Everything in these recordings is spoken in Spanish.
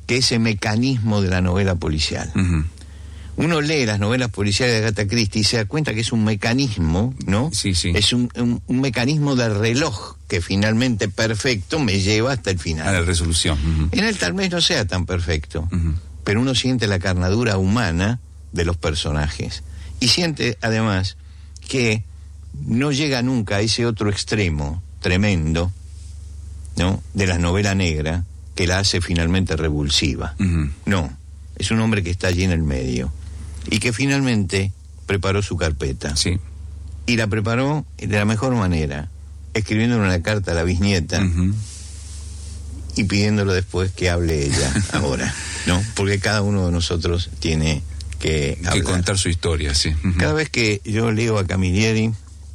que ese mecanismo de la novela policial. Uno lee las novelas policiales de Agatha Christie y se da cuenta que es un mecanismo, ¿no? Sí, sí. Es un mecanismo del reloj que finalmente perfecto me lleva hasta el final. A la resolución. En él tal vez no sea tan perfecto, pero uno siente la carnadura humana de los personajes. Y siente, además, que no llega nunca a ese otro extremo tremendo, ¿no?, de la novela negra, que la hace finalmente revulsiva. No, es un hombre que está allí en el medio y que finalmente preparó su carpeta. Sí. Y la preparó de la mejor manera, escribiéndole una carta a la bisnieta y pidiéndole después que hable ella ahora, ¿no? Porque cada uno de nosotros tiene que hablar. Que contar su historia, sí. Cada vez que yo leo a Camilleri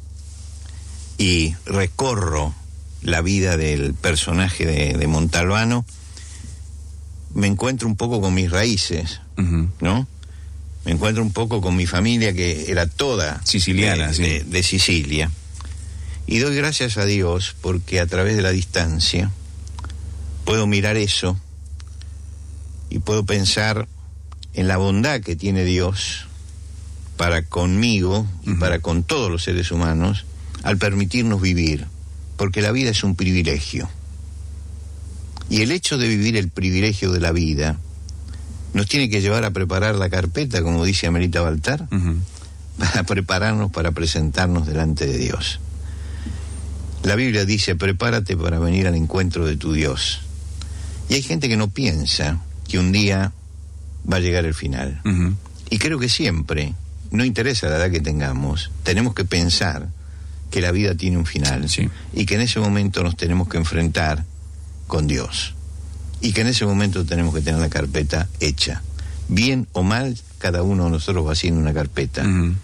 y recorro la vida del personaje de Montalbano, me encuentro un poco con mis raíces, ¿no? Me encuentro un poco con mi familia, que era toda siciliana, de Sicilia. Y doy gracias a Dios porque a través de la distancia puedo mirar eso y puedo pensar en la bondad que tiene Dios para conmigo y para con todos los seres humanos al permitirnos vivir, porque la vida es un privilegio. Y el hecho de vivir el privilegio de la vida nos tiene que llevar a preparar la carpeta, como dice Amelita Baltar, para prepararnos para presentarnos delante de Dios. La Biblia dice: prepárate para venir al encuentro de tu Dios. Y hay gente que no piensa que un día va a llegar el final. Y creo que siempre, no interesa la edad que tengamos, tenemos que pensar que la vida tiene un final, y que en ese momento nos tenemos que enfrentar con Dios, y que en ese momento tenemos que tener la carpeta hecha. Bien o mal, cada uno de nosotros va haciendo una carpeta.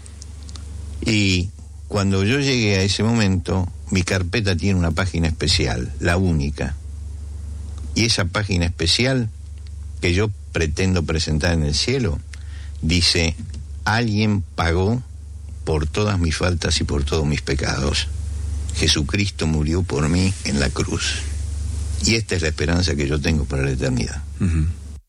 Y cuando yo llegue a ese momento, mi carpeta tiene una página especial, la única. Y esa página especial que yo pretendo presentar en el cielo dice: alguien pagó por todas mis faltas y por todos mis pecados. Jesucristo murió por mí en la cruz. Y esta es la esperanza que yo tengo para la eternidad.